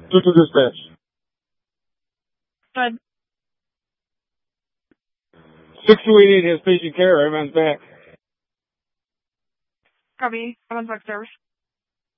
Central Dispatch. Good. 6288 has patient care. Everyone's back. Copy. I'm on back service.